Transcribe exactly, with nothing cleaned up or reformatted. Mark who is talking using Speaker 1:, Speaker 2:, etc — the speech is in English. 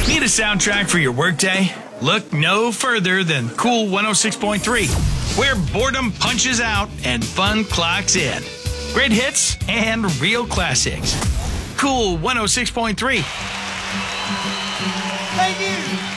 Speaker 1: Need a soundtrack for your workday? Look no further than Cool one oh six point three, where boredom punches out and fun clocks in. Great hits and real classics. Cool one oh six point three.
Speaker 2: Thank you.